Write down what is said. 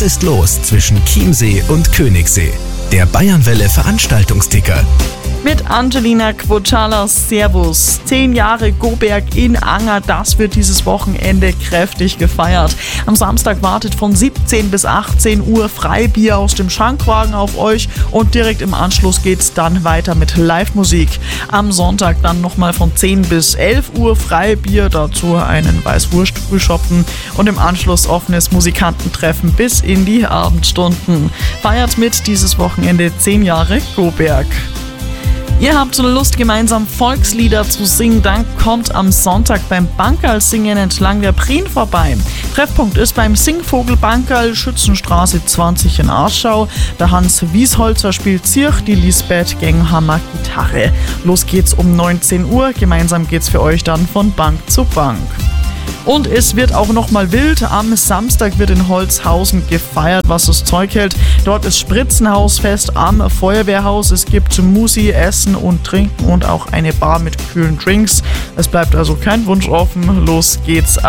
Was ist los zwischen Chiemsee und Königssee? Der Bayernwelle Veranstaltungsticker. Mit Angelina Quocala, Servus. 10 Jahre Goberg in Anger, das wird dieses Wochenende kräftig gefeiert. Am Samstag wartet von 17 bis 18 Uhr Freibier aus dem Schankwagen auf euch und direkt im Anschluss geht's dann weiter mit Live-Musik. Am Sonntag dann nochmal von 10 bis 11 Uhr Freibier, dazu einen Weißwurst-Frühschoppen und im Anschluss offenes Musikantentreffen bis in die Abendstunden. Feiert mit dieses Wochenende 10 Jahre Goberg. Ihr habt Lust, gemeinsam Volkslieder zu singen, dann kommt am Sonntag beim Bankerl-Singen entlang der Prien vorbei. Treffpunkt ist beim Singvogel Bankerl, Schützenstraße 20 in Aarschau. Der Hans Wiesholzer spielt Zirch, die Lisbeth Genghammer Gitarre. Los geht's um 19 Uhr, gemeinsam geht's für euch dann von Bank zu Bank. Und es wird auch nochmal wild. Am Samstag wird in Holzhausen gefeiert, was das Zeug hält. Dort ist Spritzenhausfest am Feuerwehrhaus. Es gibt Musi, Essen und Trinken und auch eine Bar mit kühlen Drinks. Es bleibt also kein Wunsch offen. Los geht's